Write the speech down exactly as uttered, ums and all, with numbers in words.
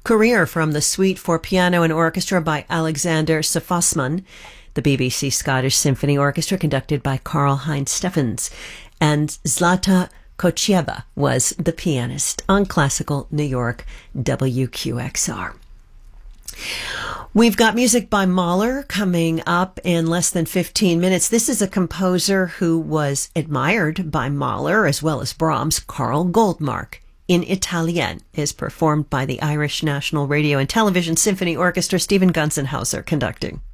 Career from the Suite for Piano and Orchestra by Alexander Sefosman, the B B C Scottish Symphony Orchestra conducted by Karl-Heinz Steffens, and Zlata Kochieva was the pianist on Classical New York W Q X R. We've got music by Mahler coming up in less than fifteen minutes. This is a composer who was admired by Mahler as well as Brahms. Karl Goldmark in Italien is performed by the Irish National Radio and Television Symphony Orchestra. Stephen Gunzenhauser conducting.